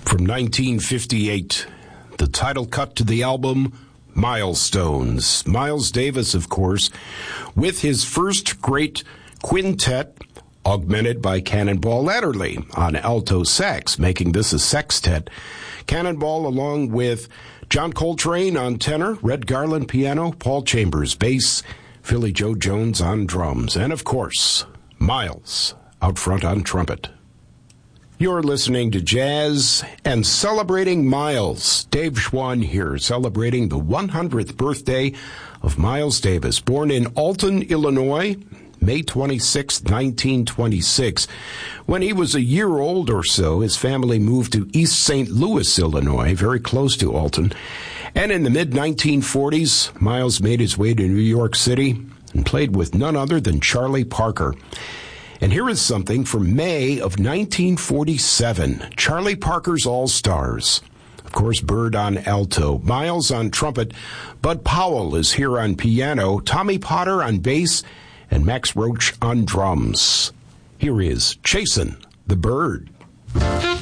From 1958, the title cut to the album, Milestones. Miles Davis, of course, with his first great quintet, augmented by Cannonball Adderley on alto sax, making this a sextet. Cannonball along with John Coltrane on tenor, Red Garland piano, Paul Chambers bass, Philly Joe Jones on drums, and of course, Miles out front on trumpet. You're listening to Jazz and celebrating Miles. Dave Schwann here, celebrating the 100th birthday of Miles Davis, born in Alton, Illinois, May 26, 1926. When he was a year old or so, his family moved to East St. Louis, Illinois, very close to Alton. And in the mid-1940s, Miles made his way to New York City and played with none other than Charlie Parker. And here is something from May of 1947, Charlie Parker's All-Stars. Of course, Bird on alto, Miles on trumpet, Bud Powell is here on piano, Tommy Potter on bass, and Max Roach on drums. Here is Chasin' the Bird.